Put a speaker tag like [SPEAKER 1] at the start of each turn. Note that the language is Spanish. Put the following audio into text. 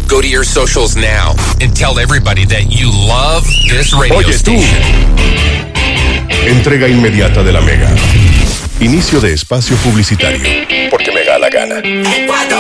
[SPEAKER 1] Go to your socials now and tell everybody that you love this radio
[SPEAKER 2] Oye,
[SPEAKER 1] station.
[SPEAKER 2] Entrega inmediata de la Mega. Inicio de espacio publicitario. Porque me da la gana.